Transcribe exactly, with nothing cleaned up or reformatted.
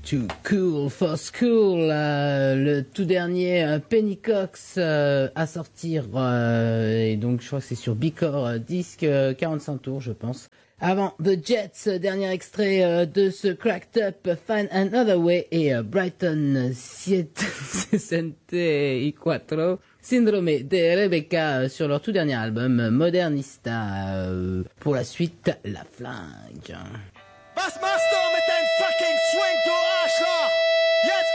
Too Cool for School, euh, le tout dernier euh, Pennycox euh, à sortir, euh, et donc je crois que c'est sur Bicor, euh, disque euh, quarante-cinq tours je pense. Avant The Jets, dernier extrait euh, de ce Cracked Up, Find Another Way, et euh, Brighton Siete Sesente y Quattro, Syndrome de Rebecca, euh, sur leur tout dernier album Modernista. Euh, pour la suite, La Flingue. Was machst du mit deinem fucking Swing, du Arschloch? Jetzt